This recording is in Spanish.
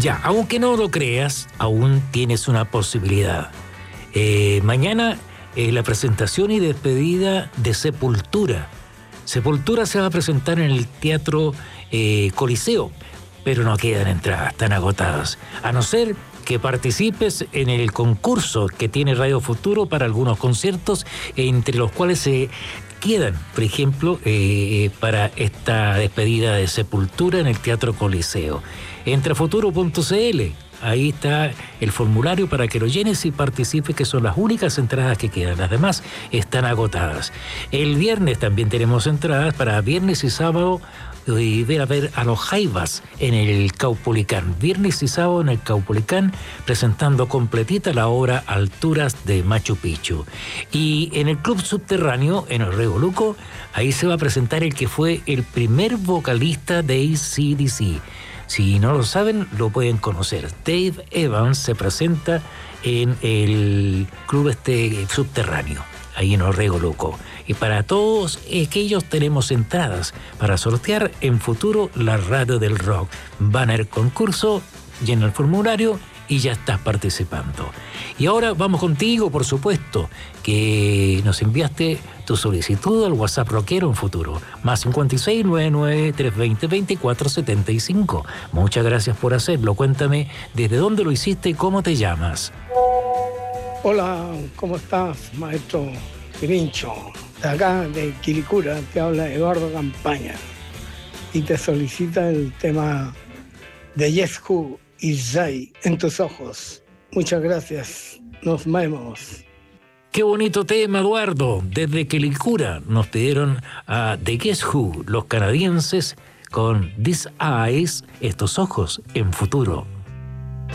Ya, aunque no lo creas, aún tienes una posibilidad. Mañana la presentación y despedida de Sepultura. Sepultura se va a presentar en el Teatro Coliseo, pero no quedan entradas, están agotadas. A no ser que participes en el concurso que tiene Radio Futuro para algunos conciertos, entre los cuales se quedan, por ejemplo, para esta despedida de Sepultura en el Teatro Coliseo. Entra a futuro.cl. Ahí está el formulario para que lo llenes y participes, que son las únicas entradas que quedan. Las demás están agotadas. El viernes también tenemos entradas para viernes y sábado y ver a los Jaivas en el Caupolicán. Viernes y sábado en el Caupolicán, presentando completita la obra Alturas de Machu Picchu. Y en el Club Subterráneo, en el Revoluco, ahí se va a presentar el que fue el primer vocalista de AC/DC. Si no lo saben, lo pueden conocer. Dave Evans se presenta en el club subterráneo, ahí en Orrego Loco. Y para todos aquellos tenemos entradas para sortear en futuro la radio del rock. Banner concurso, llena el formulario y ya estás participando. Y ahora vamos contigo, por supuesto, que nos enviaste tu solicitud al WhatsApp Rockero en Futuro. Más 5699-320-2475. Muchas gracias por hacerlo. Cuéntame desde dónde lo hiciste y cómo te llamas. Hola, ¿cómo estás, maestro Pirincho? De acá, de Quilicura, te habla Eduardo Campaña y te solicita el tema de Yes Who y Zay, En tus ojos. Muchas gracias. Nos vemos. Qué bonito tema, Eduardo. Desde Quilicura nos pidieron a The Guess Who, los canadienses, con These Eyes, estos ojos, en Futuro.